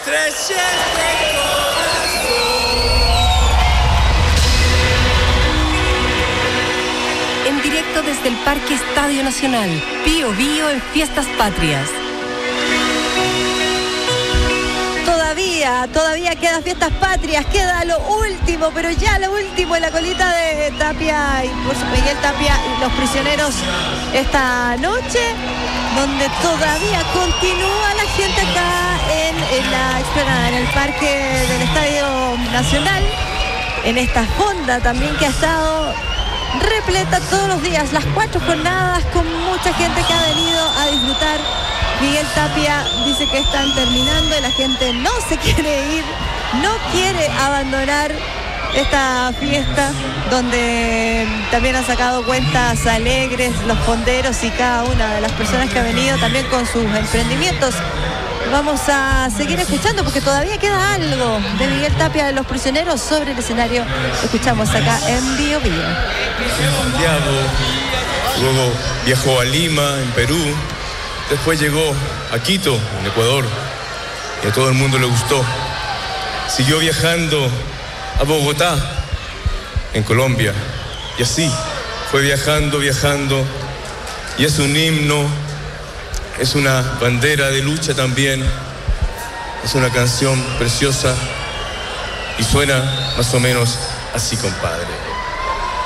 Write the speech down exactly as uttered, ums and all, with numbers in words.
estrellas de corazón. En directo desde el Parque Estadio Nacional, Bío Bío en Fiestas Patrias. Todavía, todavía quedan Fiestas Patrias, queda lo último, pero ya lo último en la colita de Tapia y por su Miguel Tapia y los prisioneros esta noche, donde todavía continúa la gente acá en, en la explanada, en el Parque del Estadio Nacional, en esta fonda también que ha estado repleta todos los días, las cuatro jornadas, con mucha gente que ha venido a disfrutar. Miguel Tapia dice que están terminando y la gente no se quiere ir, no quiere abandonar esta fiesta, donde también han sacado cuentas alegres los fonderos y cada una de las personas que ha venido también con sus emprendimientos. Vamos a seguir escuchando porque todavía queda algo de Miguel Tapia de los prisioneros sobre el escenario. Escuchamos acá en Bío Bío. Santiago, luego viajó a Lima, en Perú. Después llegó a Quito, en Ecuador, y a todo el mundo le gustó. Siguió viajando a Bogotá, en Colombia, y así fue viajando, viajando, y es un himno, es una bandera de lucha también, es una canción preciosa, y suena más o menos así, compadre.